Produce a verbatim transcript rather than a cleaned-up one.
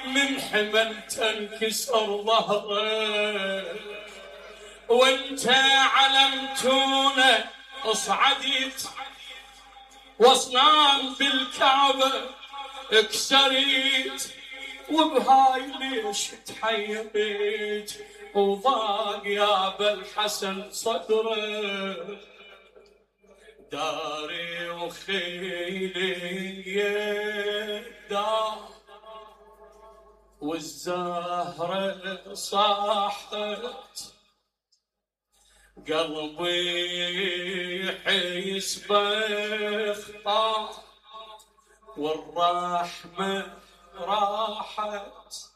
من حمل تنكسر ظهره، وانت علمتونا اصعدت واصنام بالكعبة اكسريت، وبهاي ليش تحيرت وضاق يا ابا الحسن صدره. داري وخيلي دار والزهرة صاحت، قلبي حيسبخ طاح والرحمة راحت.